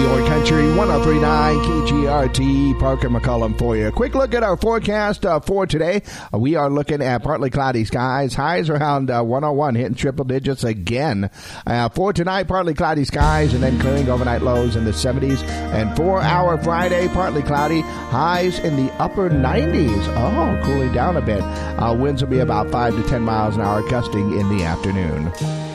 your country, 103.9 KGRT, Parker McCollum for you. Quick look at our forecast for today. We are looking at partly cloudy skies. Highs around 101, hitting triple digits again. For tonight, partly cloudy skies and then clearing overnight lows in the 70s. And for our Friday, partly cloudy, highs in the upper 90s. Cooling down a bit. Winds will be about 5 to 10 miles an hour, gusting in the afternoon.